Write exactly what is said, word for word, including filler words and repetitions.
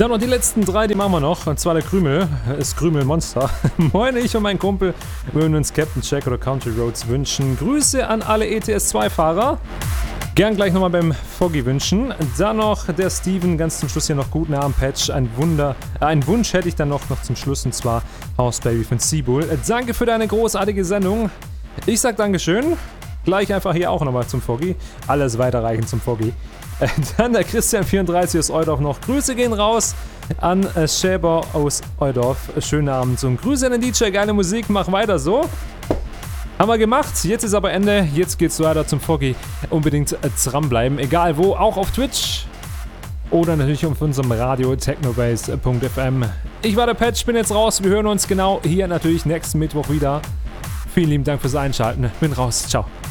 Dann noch die letzten drei, die machen wir noch. Und zwar der Krümel, das Krümelmonster. Moin, ich und mein Kumpel würden uns Captain Jack oder Country Roads wünschen. Grüße an alle E T S zwei Fahrer. Gern gleich nochmal beim Foggy wünschen. Dann noch der Steven, ganz zum Schluss hier noch guten Abend, Patch. Ein Wunder, äh, einen Wunsch hätte ich dann noch, noch zum Schluss, und zwar House Baby von Seabull. Danke für deine großartige Sendung. Ich sag Dankeschön. Gleich einfach hier auch nochmal zum Foggy. Alles weiterreichen zum Foggy. Äh, dann der Christian vierunddreißig aus Eudorf noch. Grüße gehen raus an äh, Schäber aus Eudorf. Schönen Abend und Grüße an den D J. Geile Musik, mach weiter so. Haben wir gemacht, jetzt ist aber Ende, jetzt geht's weiter zum Foggy. Unbedingt dranbleiben, egal wo, auch auf Twitch. Oder natürlich auf unserem Radio technobase punkt f m. Ich war der Patch, bin jetzt raus, wir hören uns genau hier natürlich nächsten Mittwoch wieder. Vielen lieben Dank fürs Einschalten, bin raus, ciao.